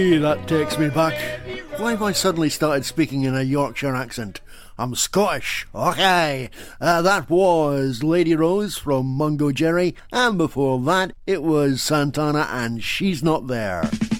That takes me back. Why have I suddenly started speaking in a Yorkshire accent? I'm Scottish. Okay. That was Lady Rose from Mungo Jerry, and before that it was Santana and She's Not There.